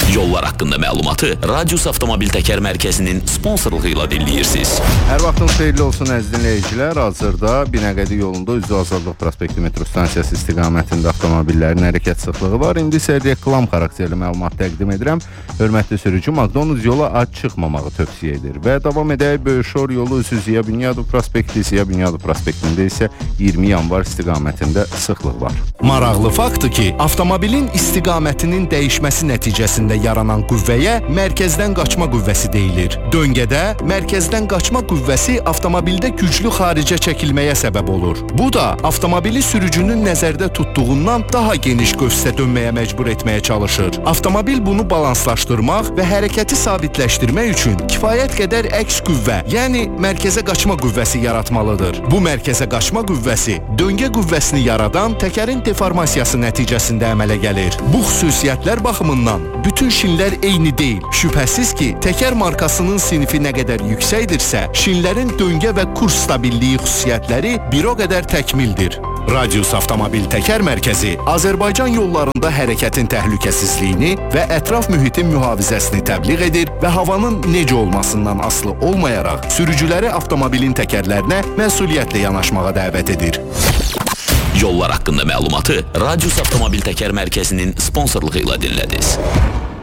Yollar haqqında məlumatı Radius Avtomobil Təkər Mərkəzinin sponsorluğu ilə dinləyirsiniz. Hər vaxtınız xeyirli olsun əziz dinləyicilər. Hazırda Binəqədi yolunda Üzü Azadlıq prospekti metro stansiyası istiqamətində avtomobillərin hərəkət sıxlığı var. İndi isə reklam xarakterli məlumat təqdim edirəm. Hörmətli sürücü, McDonald's yola ac çıxmamağı tövsiyə edir. Və davam edək, Böyüşor yolu Üzü Ziya Bünyadov prospekti, Ziya Bünyadov prospektində isə 20 yanvar istiqamətində sıxlıq var. Maraqlı faktdır ki, avtomobilin istiqamətinin dəyişməsi nəticəsində yaranan qüvvəyə mərkəzdən qaçma qüvvəsi deyilir. Döngədə mərkəzdən qaçma qüvvəsi avtomobildə güclü xaricə çəkilməyə səbəb olur. Bu da avtomobili sürücünün nəzərdə tutduğundan daha geniş qövsə dönməyə məcbur etməyə çalışır. Avtomobil bunu balanslaşdırmaq və hərəkəti sabitləşdirmək üçün kifayət qədər əks qüvvə, yəni mərkəzə qaçma qüvvəsi yaratmalıdır. Bu mərkəzə qaçma qüvvəsi döngə qüvvəsini yaradan təkərin deformasiyası nəticəsində əmələ gəlir. Bu xüsusiyyətlər baxımından bütün şinlər eyni deyil. Şübhəsiz ki, təkər markasının sinifi nə qədər yüksəkdirsə, şinlərin döngə və kurs stabilliyi xüsusiyyətləri bir o qədər təkmildir. Radius Avtomobil Təkər Mərkəzi Azərbaycan yollarında hərəkətin təhlükəsizliyini və ətraf mühitin mühafizəsini təbliğ edir və havanın necə olmasından asılı olmayaraq sürücüləri avtomobilin təkərlərinə məsuliyyətlə yanaşmağa dəvət edir. Yollar haqqında məlumatı Radius Avtomobil Təkər Mərkəzinin sponsorluğu ilə dinlədiniz.